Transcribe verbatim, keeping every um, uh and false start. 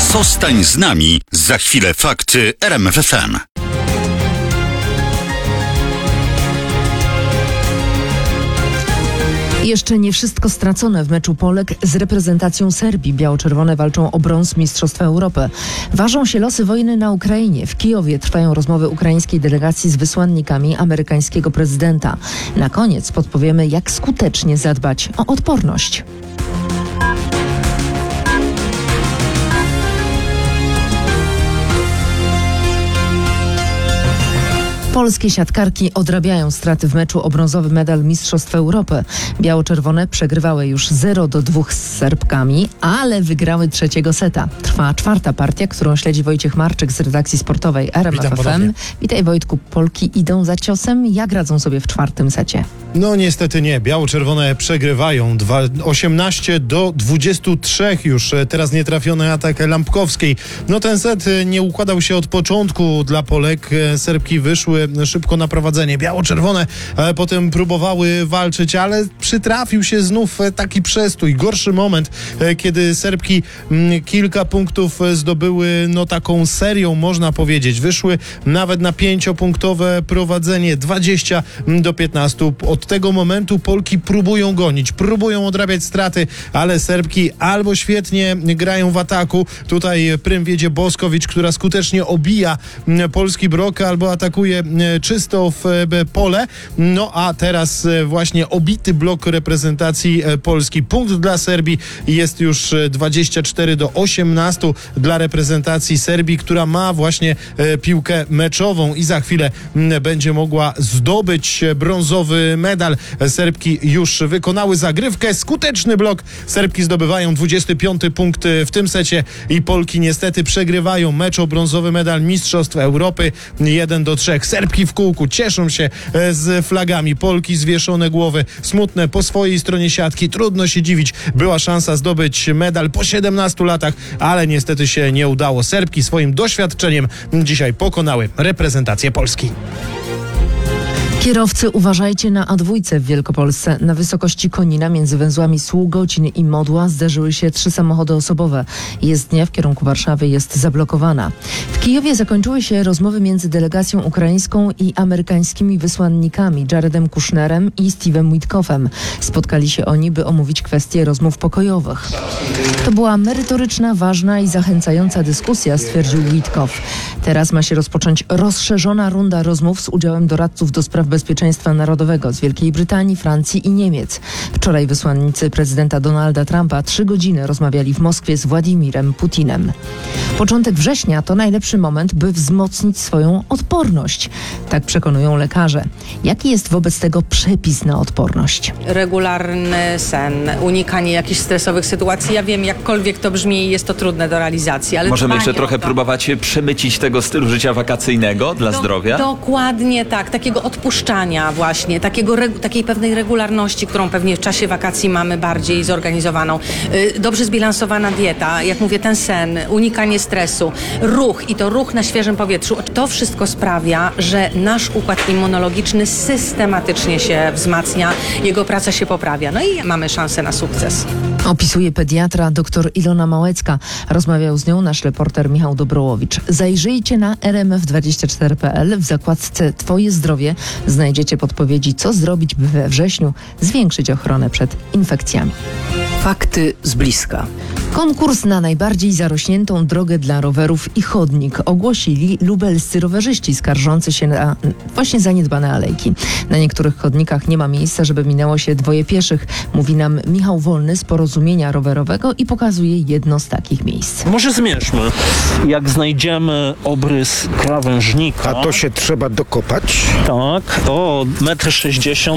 Zostań z nami. Za chwilę fakty R M F F M. Jeszcze nie wszystko stracone w meczu Polek z reprezentacją Serbii. Biało-czerwone walczą o brąz Mistrzostwa Europy. Ważą się losy wojny na Ukrainie. W Kijowie trwają rozmowy ukraińskiej delegacji z wysłannikami amerykańskiego prezydenta. Na koniec podpowiemy, jak skutecznie zadbać o odporność. Polskie siatkarki odrabiają straty w meczu o brązowy medal Mistrzostw Europy. Biało-czerwone przegrywały już zero do dwóch z Serbkami, ale wygrały trzeciego seta. Trwa czwarta partia, którą śledzi Wojciech Marczyk z redakcji sportowej R M F F M. Witaj, Wojtku. Polki idą za ciosem. Jak radzą sobie w czwartym secie? No niestety nie. Biało-czerwone przegrywają. Dwa, osiemnaście do dwudziestu trzech już. Teraz nietrafiony atak Lampkowskiej. No ten set nie układał się od początku dla Polek. Serbki wyszły szybko na prowadzenie. Biało-czerwone potem próbowały walczyć, ale przytrafił się znów taki przestój. Gorszy moment, kiedy Serbki kilka punktów zdobyły, no taką serią można powiedzieć. Wyszły nawet na pięciopunktowe prowadzenie. dwadzieścia do piętnastu. Od tego momentu Polki próbują gonić, próbują odrabiać straty, ale Serbki albo świetnie grają w ataku. Tutaj prym wiedzie Boskowicz, która skutecznie obija polski blok, albo atakuje czysto w pole. No a teraz właśnie obity blok reprezentacji Polski. Punkt dla Serbii jest już dwadzieścia cztery do osiemnastu dla reprezentacji Serbii, która ma właśnie piłkę meczową i za chwilę będzie mogła zdobyć brązowy medal. Serbki już wykonały zagrywkę. Skuteczny blok. Serbki zdobywają dwudziesty piąty punkt w tym secie i Polki niestety przegrywają mecz o brązowy medal Mistrzostw Europy jeden do trzech. Serbki w kółku cieszą się z flagami. Polki zwieszone głowy, smutne po swojej stronie siatki. Trudno się dziwić. Była szansa zdobyć medal po siedemnastu latach, ale niestety się nie udało. Serbki swoim doświadczeniem dzisiaj pokonały reprezentację Polski. Kierowcy, uważajcie na A dwa w Wielkopolsce. Na wysokości Konina między węzłami Sługocin i Modła zderzyły się trzy samochody osobowe. Jezdnia w kierunku Warszawy jest zablokowana. W Kijowie zakończyły się rozmowy między delegacją ukraińską i amerykańskimi wysłannikami Jaredem Kushnerem i Steve'em Witkoffem. Spotkali się oni, by omówić kwestie rozmów pokojowych. To była merytoryczna, ważna i zachęcająca dyskusja, stwierdził Witkoff. Teraz ma się rozpocząć rozszerzona runda rozmów z udziałem doradców do spraw bezpieczeństwa narodowego z Wielkiej Brytanii, Francji i Niemiec. Wczoraj wysłannicy prezydenta Donalda Trumpa trzy godziny rozmawiali w Moskwie z Władimirem Putinem. Początek września to najlepszy moment, by wzmocnić swoją odporność. Tak przekonują lekarze. Jaki jest wobec tego przepis na odporność? Regularny sen, unikanie jakichś stresowych sytuacji. Ja wiem, jakkolwiek to brzmi, jest to trudne do realizacji. Ale możemy jeszcze trochę to... próbować przemycić tego stylu życia wakacyjnego dla do, zdrowia? Dokładnie tak. Takiego odpuszczania właśnie, takiego, takiej pewnej regularności, którą pewnie w czasie wakacji mamy bardziej zorganizowaną. Dobrze zbilansowana dieta, jak mówię, ten sen, unikanie stresu, ruch i to ruch na świeżym powietrzu. To wszystko sprawia, że nasz układ immunologiczny systematycznie się wzmacnia, jego praca się poprawia. No i mamy szansę na sukces. Opisuje pediatra dr Ilona Małecka. Rozmawiał z nią nasz reporter Michał Dobrołowicz. Zajrzyjcie na r m f dwadzieścia cztery kropka p l. W zakładce Twoje zdrowie znajdziecie podpowiedzi, co zrobić, by we wrześniu zwiększyć ochronę przed infekcjami. Fakty z bliska. Konkurs na najbardziej zarośniętą drogę dla rowerów i chodnik ogłosili lubelscy rowerzyści skarżący się na właśnie zaniedbane alejki. Na niektórych chodnikach nie ma miejsca, żeby minęło się dwoje pieszych, mówi nam Michał Wolny z Porozumienia Rowerowego i pokazuje jedno z takich miejsc. Może zmierzmy. Jak znajdziemy obrys krawężnika... A to się trzeba dokopać? Tak, o metr sześćdziesiąt